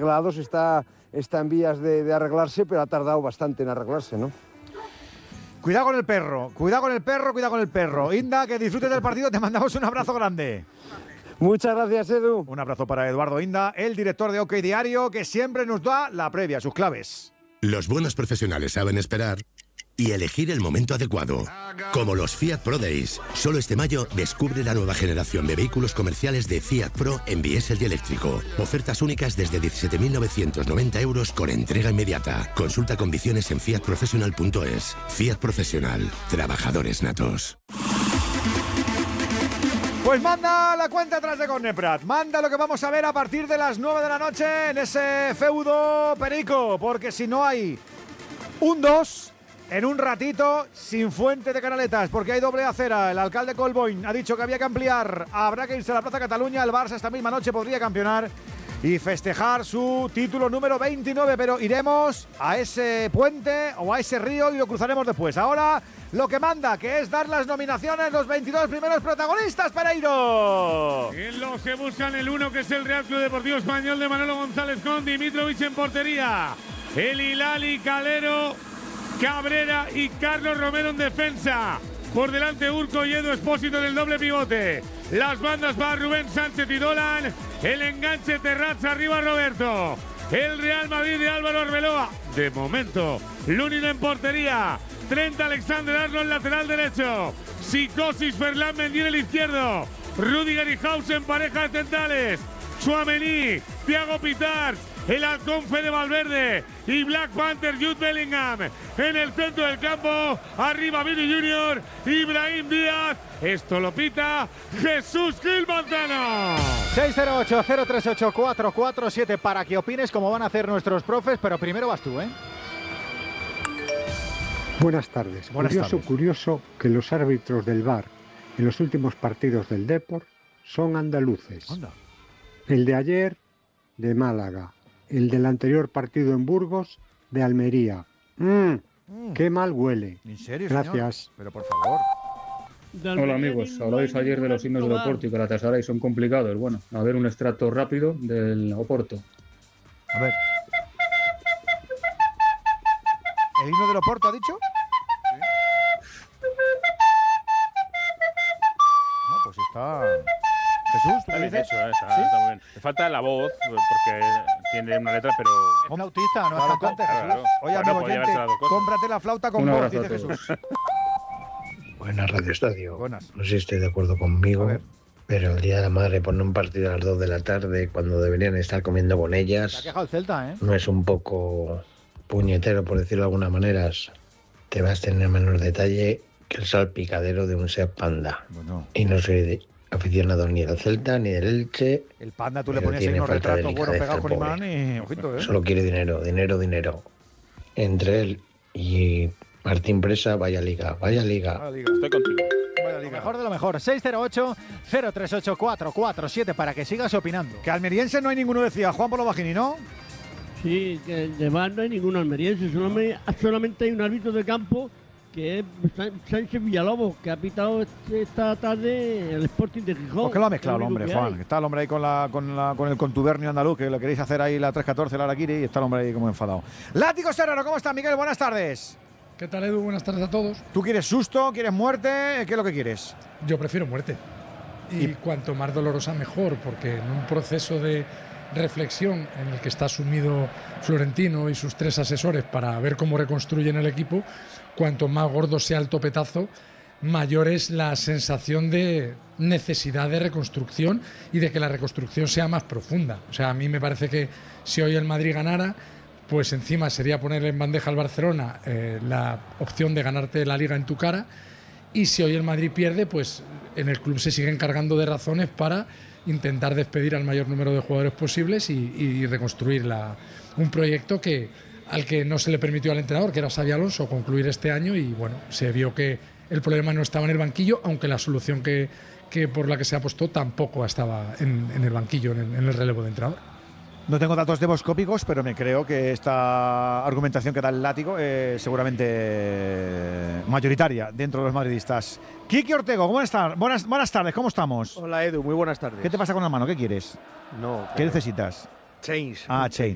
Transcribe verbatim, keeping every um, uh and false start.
arreglados, está, está en vías de, de arreglarse, pero ha tardado bastante en arreglarse, ¿no? Cuidado con el perro, cuidado con el perro, cuidado con el perro. Inda, que disfrutes del partido, te mandamos un abrazo grande. Muchas gracias, Edu. Un abrazo para Eduardo Inda, el director de OK Diario, que siempre nos da la previa, sus claves. Los buenos profesionales saben esperar y elegir el momento adecuado. Como los Fiat Pro Days. Solo este mayo descubre la nueva generación de vehículos comerciales de Fiat Pro en diésel y eléctrico. Ofertas únicas desde diecisiete mil novecientos noventa euros con entrega inmediata. Consulta condiciones en fiat professional punto es. Fiat Profesional. Trabajadores natos. Pues manda la cuenta atrás de Corneprat. Manda lo que vamos a ver a partir de las nueve de la noche en ese feudo perico. Porque si no hay un dos... en un ratito, sin fuente de canaletas, porque hay doble acera. El alcalde Colboin ha dicho que había que ampliar. Habrá que irse a la Plaza Cataluña. El Barça esta misma noche podría campeonar y festejar su título número veintinueve. Pero iremos a ese puente o a ese río y lo cruzaremos después. Ahora, lo que manda, que es dar las nominaciones, los veintidós primeros protagonistas, Pereiro. En los que buscan el uno, que es el Real Club Deportivo Español de Manolo González con Dimitrovic en portería. El Hilali, Calero, Cabrera y Carlos Romero en defensa. Por delante Urco y Edu Espósito en el doble pivote. Las bandas para Rubén Sánchez y Dolan. El enganche Terrazza, arriba Roberto. El Real Madrid de Álvaro Arbeloa. De momento, Lunin en portería. Trent Alexander-Arnold lateral derecho. Psicosis Ferland Mendy en el izquierdo. Rudiger y Hausen parejas centrales. Tchouaméni, Thiago Pitars, el halcón Fede Valverde y Black Panther Jude Bellingham. En el centro del campo, arriba Vini Junior, Ibrahim Díaz. Esto lo pita Jesús Gil Manzano. seis cero ocho, cero tres ocho, cuatro cuatro siete para que opines cómo van a hacer nuestros profes, pero primero vas tú, ¿eh? Buenas tardes. Buenas curioso, tardes. curioso que los árbitros del V A R en los últimos partidos del Depor son andaluces. Anda. El de ayer, de Málaga. El del anterior partido en Burgos, de Almería. ¡Mmm! Mm. ¡Qué mal huele! ¿En serio, Gracias. señor? Pero por favor. Hola amigos, habláis ayer de los himnos del Oporto y Galatasaray son complicados. Bueno, a ver un extracto rápido del Oporto. A ver. ¿El himno del Oporto ha dicho? No, pues está... Jesús, ¿tú Está qué bien dices? hecho, ¿eh? está, ¿Sí? está muy bien. Le falta la voz, porque tiene una letra, pero... Es flautista, no es Claro, cantante, claro, Jesús. claro. Oye, Bueno, amigo podría oyente, haberse las dos cosas. cómprate la flauta con Un voz, abrazo dice a todos. Jesús. Buenas, Radio Estadio. Buenas. No sé si estoy de acuerdo A conmigo, ver. pero el Día de la Madre poner un partido a las dos de la tarde cuando deberían estar comiendo con Se ha ellas, quejado el Celta, ¿eh? no es un poco puñetero, por decirlo de alguna manera. Te vas a tener menos detalle que el salpicadero de un Seat Panda. Bueno, Y no soy de- aficionado ni del Celta ni del Elche, el Panda tú le Pero ponías ahí tiene unos falta de retratos buenos delicadeza pegados con el imán pobre. y... Ojito, ¿eh? solo quiere dinero, dinero, dinero. Entre él y Martín Presa, vaya liga, vaya liga. Vaya liga. Estoy contigo. Vaya Lo liga. mejor de lo mejor. seis cero ocho, cero tres ocho, cuatro cuatro siete para que sigas opinando. Que almeriense no hay ninguno, decía Juan Pablo Bajini, ¿no? Sí, que de V A R no hay ninguno almeriense, solamente, solamente hay un árbitro de campo que es Sán- Sánchez Villalobos, que ha pitado este- esta tarde el Sporting de Gijón. ¿Por qué lo ha mezclado el Es lo hombre, único que Juan? hay. Está el hombre ahí con, la, con, la, con el contubernio andaluz, que lo queréis hacer ahí la tres catorce, la Araquiri, y está el hombre ahí como enfadado. Látigo Serrano, ¿cómo está, Miguel? Buenas tardes. ¿Qué tal, Edu? Buenas tardes a todos. ¿Tú quieres susto? ¿Quieres muerte? ¿Qué es lo que quieres? Yo prefiero muerte. Y, Y- cuanto más dolorosa, mejor, porque en un proceso de reflexión en el que está sumido Florentino y sus tres asesores para ver cómo reconstruyen el equipo, cuanto más gordo sea el topetazo, mayor es la sensación de necesidad de reconstrucción y de que la reconstrucción sea más profunda. O sea, a mí me parece que si hoy el Madrid ganara, pues encima sería ponerle en bandeja al Barcelona eh, la opción de ganarte la Liga en tu cara, y si hoy el Madrid pierde, pues en el club se siguen cargando de razones para intentar despedir al mayor número de jugadores posibles y, y reconstruir la, un proyecto que al que no se le permitió al entrenador, que era Xabi Alonso, concluir este año, y bueno, se vio que el problema no estaba en el banquillo, aunque la solución que, que por la que se apostó tampoco estaba en, en el banquillo, en el, en el relevo de entrenador. No tengo datos demoscópicos, pero me creo que esta argumentación que da el Látigo es seguramente mayoritaria dentro de los madridistas. Kiki Ortego, buenas, tar- buenas, buenas tardes, ¿cómo estamos? Hola Edu, muy buenas tardes. ¿Qué te pasa con la mano? ¿Qué quieres? No, ¿Qué necesitas? Change. Ah, chain.